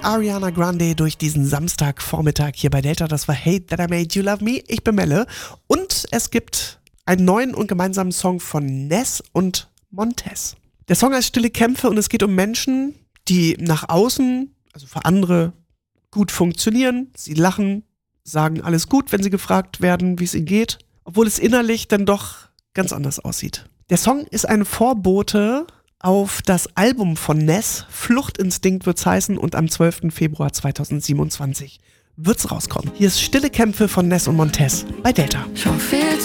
Ariana Grande durch diesen Samstagvormittag hier bei Delta. Das war Hey That I Made You Love Me. Ich bin Melle. Und es gibt einen neuen und gemeinsamen Song von Ness und Montez. Der Song heißt Stille Kämpfe und es geht um Menschen, die nach außen, also für andere, gut funktionieren. Sie lachen, sagen alles gut, wenn sie gefragt werden, wie es ihnen geht. Obwohl es innerlich dann doch ganz anders aussieht. Der Song ist ein Vorbote auf das Album von Ness, Fluchtinstinkt wird's heißen, und am 12. Februar 2027 wird's rauskommen. Hier ist Stille Kämpfe von Ness und Montez bei Delta. Schon viel